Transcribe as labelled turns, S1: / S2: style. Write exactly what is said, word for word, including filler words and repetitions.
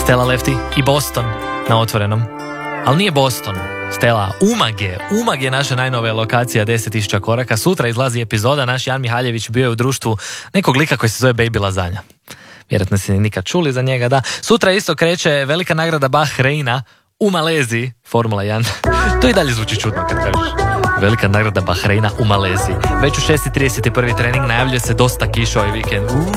S1: Stella Lefty i Boston na Otvorenom. Ali nije Boston, Stella, Umag je. Umag je naša najnovija lokacija deset tisuća koraka. Sutra izlazi epizoda, naš Jan Mihaljević bio je u društvu nekog lika koji se zove Baby Lazanja. Vjerojatno si nikad čuli za njega, da. Sutra isto kreće velika nagrada Bahreina u Maleziji, Formula jedan. To i dalje zvuči čudno kad kažeš. Velika nagrada Bahreina u Maleziji. Već u šest i trideset prvi trening, najavljuje se dosta kiša ovaj vikend.